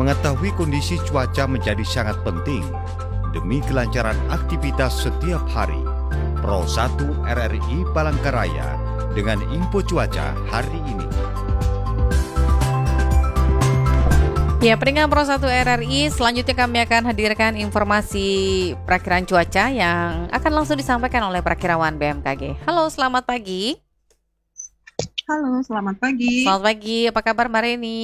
Mengetahui kondisi cuaca menjadi sangat penting demi kelancaran aktivitas setiap hari. Pro 1 RRI Palangkaraya dengan info cuaca hari ini. Ya, pendengar Pro 1 RRI, selanjutnya kami akan hadirkan informasi perakiraan cuaca yang akan langsung disampaikan oleh perakirawan BMKG. Halo, selamat pagi. Halo, selamat pagi. Selamat pagi, apa kabar Mbak Reni?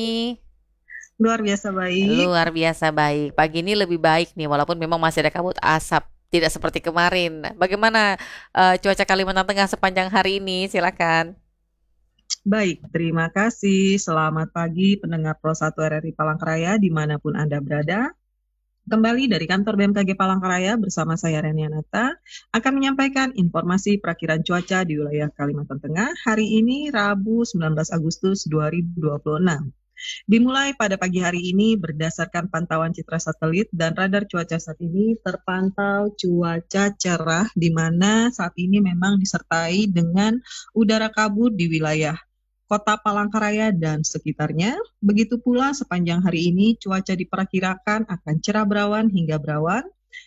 Luar biasa baik. Luar biasa baik. Pagi ini lebih baik nih, walaupun memang masih ada kabut asap, tidak seperti kemarin. Bagaimana cuaca Kalimantan Tengah sepanjang hari ini? Silakan. Baik, terima kasih. Selamat pagi pendengar Pro 1 RRI Palangkaraya dimanapun Anda berada. Kembali dari kantor BMKG Palangkaraya bersama saya Reni Anata akan menyampaikan informasi perakiraan cuaca di wilayah Kalimantan Tengah hari ini Rabu 19 Agustus 2026. Dimulai pada pagi hari ini berdasarkan pantauan citra satelit dan radar cuaca saat ini terpantau cuaca cerah di mana saat ini memang disertai dengan udara kabut di wilayah Kota Palangkaraya dan sekitarnya. Begitu pula sepanjang hari ini cuaca diperkirakan akan cerah berawan hingga berawan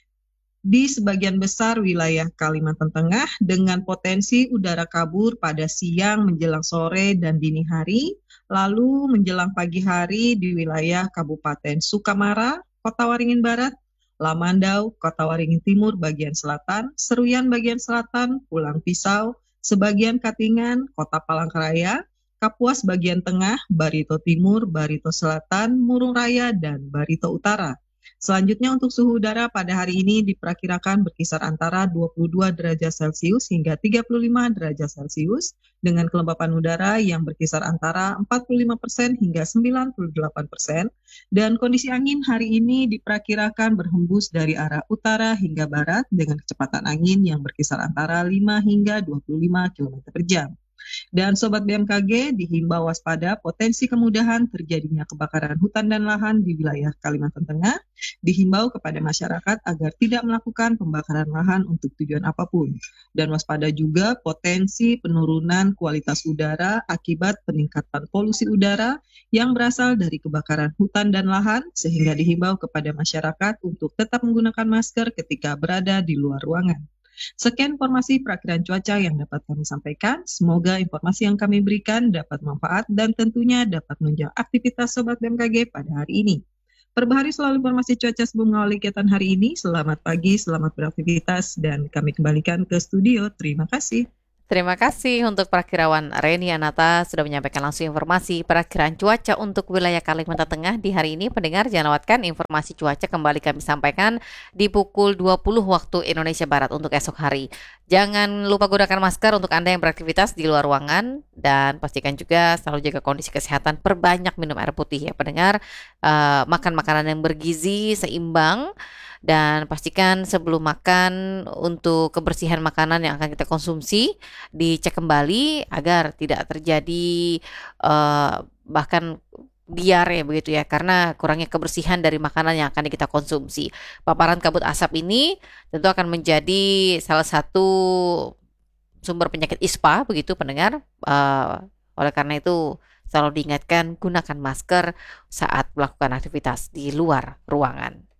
di sebagian besar wilayah Kalimantan Tengah dengan potensi udara kabur pada siang menjelang sore dan dini hari. Lalu menjelang pagi hari di wilayah Kabupaten Sukamara, Kota Waringin Barat, Lamandau, Kota Waringin Timur bagian selatan, Seruyan bagian selatan, Pulang Pisau, sebagian Katingan, Kota Palangkaraya, Kapuas bagian tengah, Barito Timur, Barito Selatan, Murung Raya, dan Barito Utara. Selanjutnya untuk suhu udara pada hari ini diperkirakan berkisar antara 22 derajat Celcius hingga 35 derajat Celcius dengan kelembapan udara yang berkisar antara 45% hingga 98% dan kondisi angin hari ini diperkirakan berhembus dari arah utara hingga barat dengan kecepatan angin yang berkisar antara 5 hingga 25 km per jam. Dan Sobat BMKG dihimbau waspada potensi kemudahan terjadinya kebakaran hutan dan lahan di wilayah Kalimantan Tengah. Dihimbau kepada masyarakat agar tidak melakukan pembakaran lahan untuk tujuan apapun. Dan waspada juga potensi penurunan kualitas udara akibat peningkatan polusi udara yang berasal dari kebakaran hutan dan lahan, sehingga dihimbau kepada masyarakat untuk tetap menggunakan masker ketika berada di luar ruangan. Sekian informasi perakiraan cuaca yang dapat kami sampaikan. Semoga informasi yang kami berikan dapat manfaat dan tentunya dapat menunjang aktivitas Sobat BMKG pada hari ini. Perbaharui selalu informasi cuaca sebelum mengawali kegiatan hari ini. Selamat pagi, selamat beraktivitas, dan kami kembalikan ke studio. Terima kasih. Terima kasih untuk perakirawan Reni Anata sudah menyampaikan langsung informasi perakiraan cuaca untuk wilayah Kalimantan Tengah di hari ini. Pendengar, jangan lewatkan informasi cuaca kembali kami sampaikan di pukul 20 waktu Indonesia Barat untuk esok hari. Jangan lupa gunakan masker untuk Anda yang beraktivitas di luar ruangan dan pastikan juga selalu jaga kondisi kesehatan, perbanyak minum air putih ya pendengar, makan makanan yang bergizi, seimbang. Dan pastikan sebelum makan untuk kebersihan makanan yang akan kita konsumsi dicek kembali agar tidak terjadi bahkan diare begitu ya, karena kurangnya kebersihan dari makanan yang akan kita konsumsi. Paparan kabut asap ini tentu akan menjadi salah satu sumber penyakit ISPA begitu pendengar. Oleh karena itu selalu diingatkan gunakan masker saat melakukan aktivitas di luar ruangan.